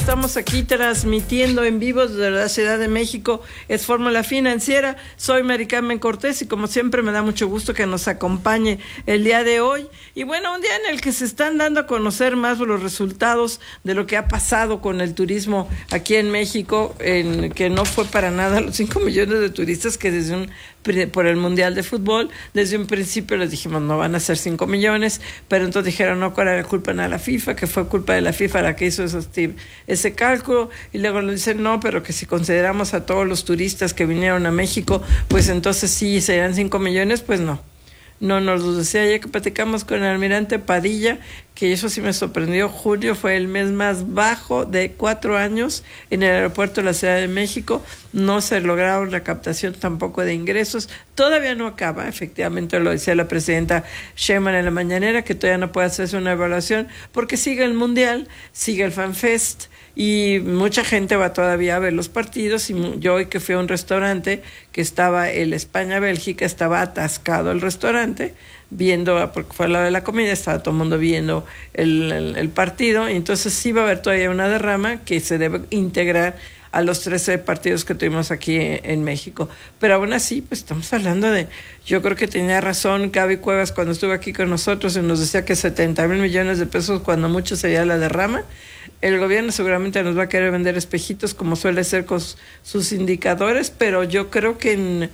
estamos aquí transmitiendo en vivo desde la Ciudad de México. Es Fórmula Financiera. Soy Mari Carmen Cortés y como siempre me da mucho gusto que nos acompañe el día de hoy. Y bueno, un día en el que se están dando a conocer más los resultados de lo que ha pasado con el turismo aquí en México, en que no fue para nada los 5 millones de turistas que por el Mundial de Fútbol, desde un principio les dijimos no van a ser 5 millones, pero entonces dijeron no, ¿cuál era la culpa? A la FIFA, que fue culpa de la FIFA la que hizo ese cálculo, y luego nos dicen no, pero que si consideramos a todos los turistas que vinieron a México, pues entonces sí serían 5 millones, pues no. No nos lo decía ya que platicamos con el almirante Padilla, que eso sí me sorprendió. Julio fue el mes más bajo de 4 años en el aeropuerto de la Ciudad de México. No se lograron la captación tampoco de ingresos. Todavía no acaba, efectivamente lo decía la presidenta Sheinbaum en la mañanera, que todavía no puede hacerse una evaluación porque sigue el Mundial, sigue el FanFest y mucha gente va todavía a ver los partidos. Y yo hoy que fui a un restaurante que estaba el España-Bélgica, estaba atascado el restaurante, viendo, porque fue a la hora de la comida, estaba todo el mundo viendo el partido, y entonces sí va a haber todavía una derrama que se debe integrar a los 13 partidos que tuvimos aquí en México. Pero aún así, pues estamos hablando de, yo creo que tenía razón Gaby Cuevas cuando estuvo aquí con nosotros y nos decía que 70,000 millones de pesos, cuando mucho sería la derrama. El gobierno seguramente nos va a querer vender espejitos, como suele ser con sus indicadores, pero yo creo que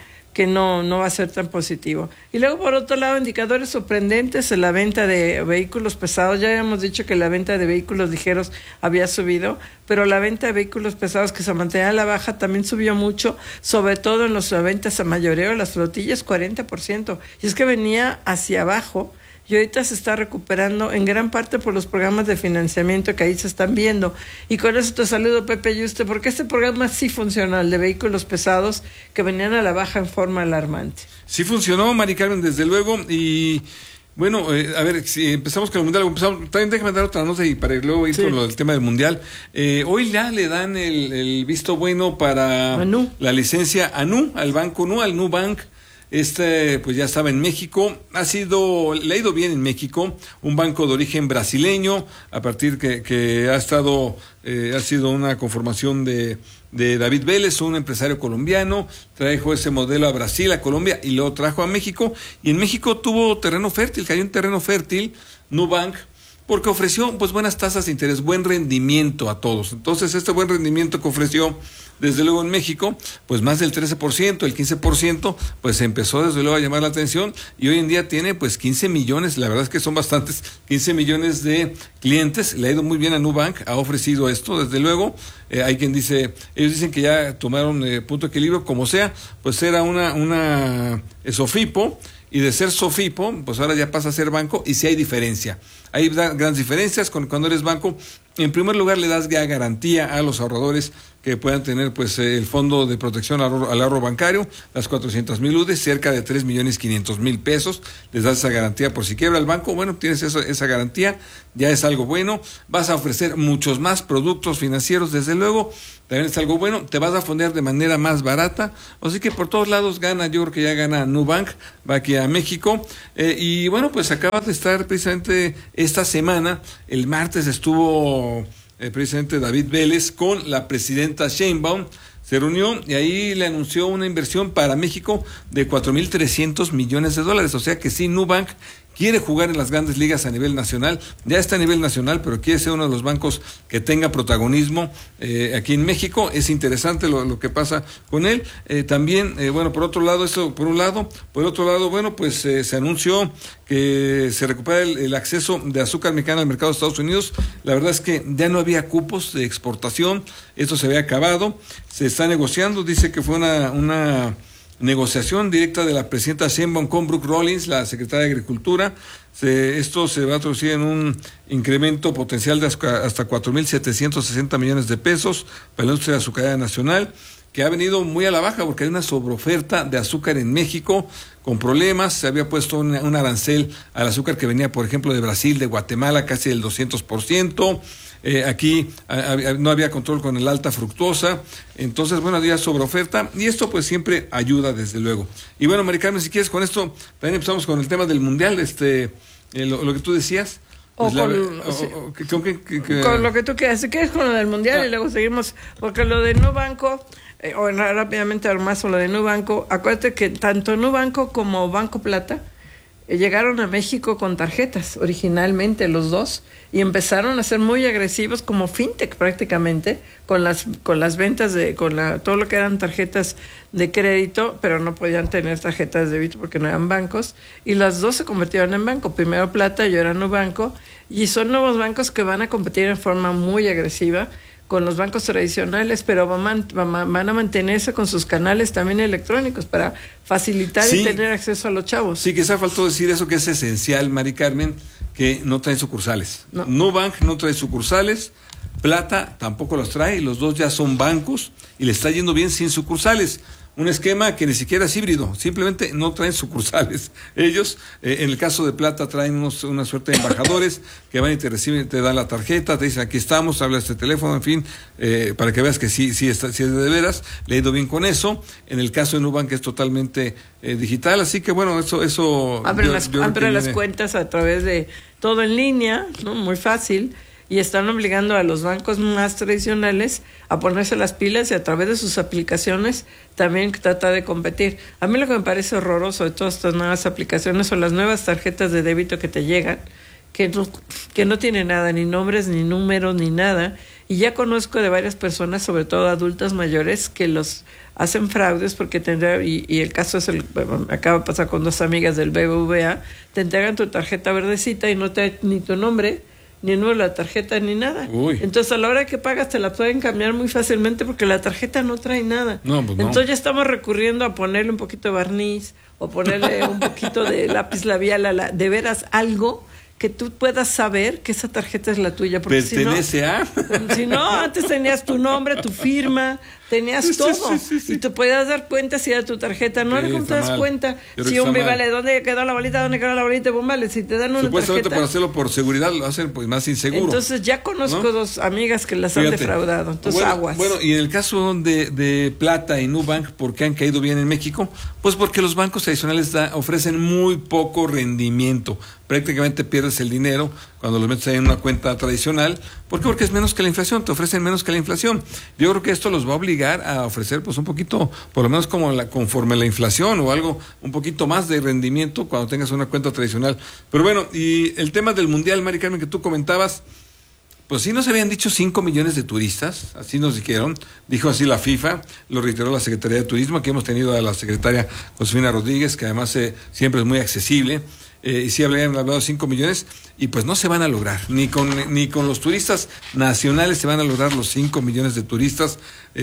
no va a ser tan positivo. Y luego, por otro lado, indicadores sorprendentes en la venta de vehículos pesados. Ya habíamos dicho que la venta de vehículos ligeros había subido, pero la venta de vehículos pesados, que se mantenía a la baja, también subió mucho, sobre todo en las ventas a mayoreo, las flotillas, 40%. Y es que venía hacia abajo, y ahorita se está recuperando en gran parte por los programas de financiamiento que ahí se están viendo. Y con eso te saludo, Pepe Yuste, porque este programa sí funcionó, el de vehículos pesados, que venían a la baja en forma alarmante. Sí funcionó, Mari Carmen, desde luego. Y bueno, a ver, si empezamos con el Mundial, también déjame dar otra nota y para luego ir con el tema del Mundial. Hoy ya le dan el visto bueno para la licencia al Banco Nu, al Nubank. Pues ya estaba en México, le ha ido bien en México, un banco de origen brasileño, a partir que ha sido una conformación de David Vélez, un empresario colombiano, trajo ese modelo a Brasil, a Colombia, y lo trajo a México, y en México tuvo terreno fértil, cayó en terreno fértil, Nubank, porque ofreció pues buenas tasas de interés, buen rendimiento a todos. Entonces este buen rendimiento que ofreció desde luego en México, pues más del 13%, el 15%, pues empezó desde luego a llamar la atención, y hoy en día tiene pues 15 millones, la verdad es que son bastantes, 15 millones de clientes. Le ha ido muy bien a Nubank, ha ofrecido esto, desde luego. Hay quien dice, ellos dicen que ya tomaron punto de equilibrio, como sea, pues era una SOFIPO, y de ser SOFIPO, pues ahora ya pasa a ser banco, y sí hay diferencia. Hay grandes diferencias cuando eres banco. En primer lugar, le das ya garantía a los ahorradores que puedan tener pues el fondo de protección al ahorro bancario, las 400,000 UDEs, cerca de 3,500,000 pesos, les das esa garantía por si quiebra el banco. Bueno, tienes esa garantía, ya es algo bueno. Vas a ofrecer muchos más productos financieros, desde luego, también es algo bueno. Te vas a fondear de manera más barata, así que por todos lados gana. Yo creo que ya gana Nubank, va aquí a México, y bueno, pues acaba de estar precisamente esta semana, el martes estuvo presidente David Vélez con la presidenta Sheinbaum, se reunió y ahí le anunció una inversión para México de 4,300 millones de dólares, o sea que sí, Nubank quiere jugar en las grandes ligas a nivel nacional, ya está a nivel nacional, pero quiere ser uno de los bancos que tenga protagonismo aquí en México. Es interesante lo que pasa con él. También, bueno, por otro lado, bueno, pues se anunció que se recupera el acceso de azúcar mexicana al mercado de Estados Unidos. La verdad es que ya no había cupos de exportación, esto se había acabado, se está negociando, dice que fue una negociación directa de la presidenta Sheinbaum con Brooke Rollins, la secretaria de Agricultura. Esto se va a traducir en un incremento potencial de hasta 4,760 millones de pesos para la industria azucarera nacional, que ha venido muy a la baja porque hay una sobreoferta de azúcar en México con problemas. Se había puesto un arancel al azúcar que venía, por ejemplo, de Brasil, de Guatemala, casi del 200%. Aquí no había control con el alta fructosa, entonces bueno, había sobreoferta, y esto pues siempre ayuda, desde luego. Y bueno, Mari Carmen, si quieres, con esto también empezamos con el tema del Mundial, lo que tú decías. Con lo que tú quieras. Si quieres con lo del Mundial y luego seguimos, porque lo de Nubanco, rápidamente más lo de Nubanco, acuérdate que tanto Nubanco como Banco Plata llegaron a México con tarjetas, originalmente los dos, y empezaron a ser muy agresivos como fintech prácticamente, con las ventas todo lo que eran tarjetas de crédito, pero no podían tener tarjetas de débito porque no eran bancos, y las dos se convirtieron en banco, primero Plata y ahora Nubanco, y son nuevos bancos que van a competir en forma muy agresiva con los bancos tradicionales, pero van a mantenerse con sus canales también electrónicos para facilitar y tener acceso a los chavos. Sí, quizá faltó decir eso que es esencial, Mari Carmen, que no traen sucursales. No. Nubank no trae sucursales, Plata tampoco los trae, y los dos ya son bancos y le está yendo bien sin sucursales. Un esquema que ni siquiera es híbrido, simplemente no traen sucursales. Ellos, en el caso de Plata, traen una suerte de embajadores que van y te reciben, te dan la tarjeta, te dicen aquí estamos, habla este teléfono, en fin, para que veas que sí es de veras, le ha ido bien con eso. En el caso de Nubank es totalmente digital, así que bueno, eso abren las cuentas a través de todo en línea, ¿no? Muy fácil. Y están obligando a los bancos más tradicionales a ponerse las pilas y a través de sus aplicaciones también trata de competir. A mí lo que me parece horroroso de todas estas nuevas aplicaciones son las nuevas tarjetas de débito que te llegan, que no tienen nada, ni nombres, ni números, ni nada. Y ya conozco de varias personas, sobre todo adultas mayores, que los hacen fraudes porque y el caso acaba de pasar con dos amigas del BBVA, te entregan tu tarjeta verdecita y no te ni tu nombre, ni el número de la tarjeta, ni nada. Uy. Entonces, a la hora que pagas, te la pueden cambiar muy fácilmente porque la tarjeta no trae nada. No, pues no. Entonces, ya estamos recurriendo a ponerle un poquito de barniz o ponerle un poquito de lápiz labial, de veras algo que tú puedas saber que esa tarjeta es la tuya. Porque pertenece si no, antes tenías tu nombre, tu firma, tenías todo. Sí. Y te podías dar cuenta si era tu tarjeta. No, no te das cuenta. Si un vale, ¿dónde quedó la bolita? ¿Dónde quedó la bolita? Pues vale, si te dan una supuestamente tarjeta. Por hacerlo por seguridad lo hacen pues más inseguro. Entonces ya conozco dos amigas que las han defraudado. Entonces aguas. Bueno, y en el caso de Plata y Nubank, ¿por qué han caído bien en México? Pues porque los bancos tradicionales ofrecen muy poco rendimiento. Prácticamente pierdes el dinero cuando los metes en una cuenta tradicional. ¿Por qué? Porque es menos que la inflación, te ofrecen menos que la inflación. Yo creo que esto los va a obligar a ofrecer pues un poquito, por lo menos conforme la inflación o algo, un poquito más de rendimiento cuando tengas una cuenta tradicional. Pero bueno, y el tema del Mundial, Mari Carmen, que tú comentabas, pues sí nos habían dicho 5 millones de turistas, así nos dijeron, dijo así la FIFA, lo reiteró la Secretaría de Turismo, aquí hemos tenido a la secretaria Josefina Rodríguez, que además siempre es muy accesible. Y sí habían hablado 5 millones y pues no se van a lograr, ni con los turistas nacionales se van a lograr los 5 millones de turistas.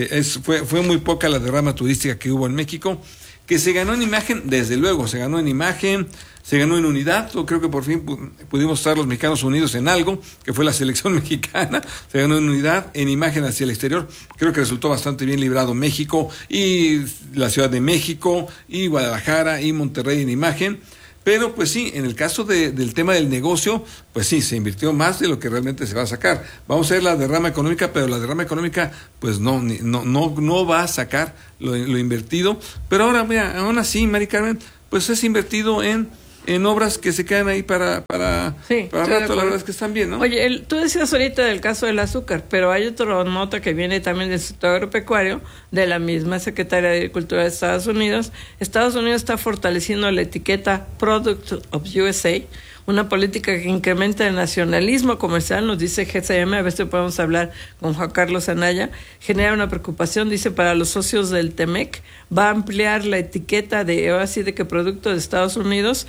Fue muy poca la derrama turística que hubo en México, que se ganó en imagen, desde luego, se ganó en imagen, se ganó en unidad. Yo creo que por fin pudimos estar los mexicanos unidos en algo, que fue la selección mexicana, se ganó en unidad, en imagen hacia el exterior. Creo que resultó bastante bien librado México y la Ciudad de México y Guadalajara y Monterrey en imagen. Pero pues sí, en el caso del tema del negocio, pues sí, se invirtió más de lo que realmente se va a sacar. Vamos a ver la derrama económica, pero la derrama económica pues no va a sacar lo invertido. Pero ahora, mira, aún así, Mari Carmen, pues es invertido en obras que se quedan ahí para rato, la verdad es que están bien, ¿no? Oye, tú decías ahorita del caso del azúcar, pero hay otra nota que viene también del sector agropecuario, de la misma Secretaría de Agricultura de Estados Unidos. Estados Unidos está fortaleciendo la etiqueta Product of USA, una política que incrementa el nacionalismo comercial, nos dice GCM, a ver si podemos hablar con Juan Carlos Anaya, genera una preocupación, dice, para los socios del TEMEC, va a ampliar la etiqueta de que producto de Estados Unidos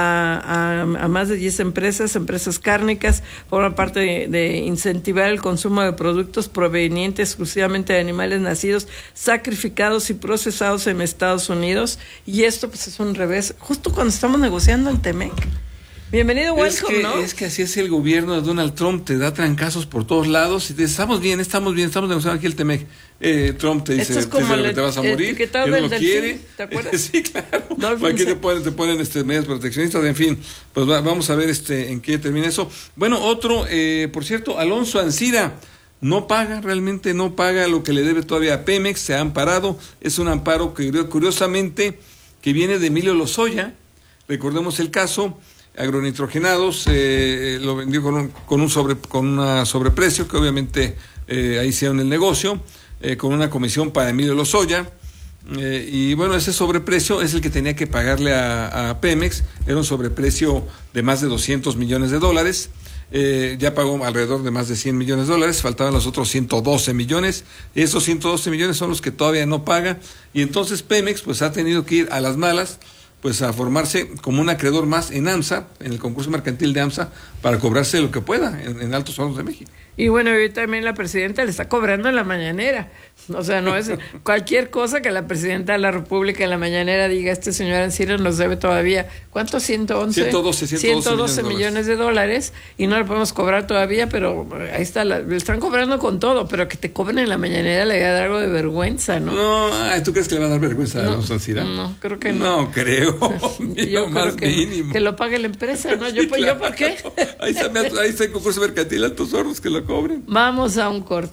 a más de 10 empresas cárnicas, forma parte de incentivar el consumo de productos provenientes exclusivamente de animales nacidos, sacrificados y procesados en Estados Unidos, y esto pues es un revés, justo cuando estamos negociando el TEMEC. Bienvenido, welcome, ¿no? Es que así es el gobierno de Donald Trump, te da trancazos por todos lados y te dice, estamos bien, estamos negociando aquí el TEMEC. Trump te dice, te vas a morir, que no lo quiere. ¿Te acuerdas? Sí, claro. Aquí te ponen medidas proteccionistas, en fin, pues vamos a ver en qué termina eso. Bueno, otro, por cierto, Alonso Ancira realmente no paga lo que le debe todavía a Pemex, se ha amparado, es un amparo que curiosamente que viene de Emilio Lozoya, recordemos el caso. agronitrogenados, lo vendió con una sobreprecio, que obviamente ahí hicieron el negocio, con una comisión para Emilio Lozoya. Y bueno, ese sobreprecio es el que tenía que pagarle a Pemex. Era un sobreprecio de más de $200 millones. Ya pagó alrededor de más de $100 millones, faltaban los otros 112 millones. Esos 112 millones son los que todavía no paga, y entonces Pemex pues ha tenido que ir a las malas, pues a formarse como un acreedor más en AMSA, en el concurso mercantil de AMSA, para cobrarse lo que pueda en Altos Hornos de México. Y bueno, hoy también la presidenta le está cobrando en la mañanera. O sea, no es cualquier cosa que la presidenta de la República en la mañanera diga, este señor Ancira nos debe todavía, ¿cuánto? 112 millones de dólares, y no le podemos cobrar todavía, pero ahí está, le están cobrando con todo, pero que te cobren en la mañanera le va a dar algo de vergüenza, ¿no? No, ¿tú crees que le va a dar vergüenza a los Ancira? No, creo que no. No creo. Yo creo que lo pague la empresa, ¿no? Sí, claro. ¿Yo por qué? Ahí está el concurso mercantil Altos Hornos, que lo cobren. Vamos a un corte.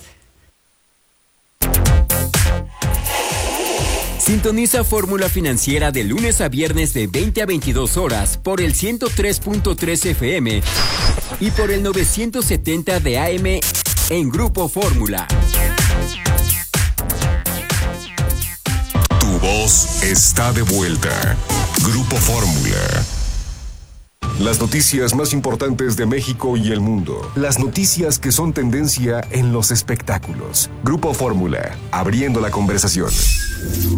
Sintoniza Fórmula Financiera de lunes a viernes de 20 a 22 horas por el 103.3 FM y por el 970 de AM en Grupo Fórmula. Tu voz está de vuelta. Grupo Fórmula. Las noticias más importantes de México y el mundo. Las noticias que son tendencia en los espectáculos. Grupo Fórmula, abriendo la conversación.